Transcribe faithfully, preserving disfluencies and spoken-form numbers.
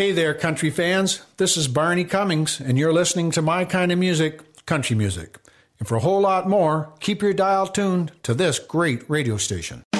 Hey there, country fans. This is Barney Cummings, and you're listening to my kind of music, country music. And for a whole lot more, keep your dial tuned to this great radio station.